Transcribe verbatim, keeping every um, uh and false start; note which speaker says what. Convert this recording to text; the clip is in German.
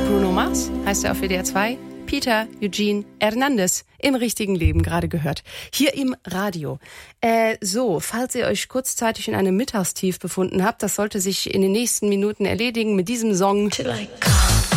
Speaker 1: Bruno Mars heißt er auf W D R zwei. Peter Eugene Hernandez im richtigen Leben gerade gehört. Hier im Radio. Äh, so, falls ihr euch kurzzeitig in einem Mittagstief befunden habt, das sollte sich in den nächsten Minuten erledigen mit diesem Song. Till I come.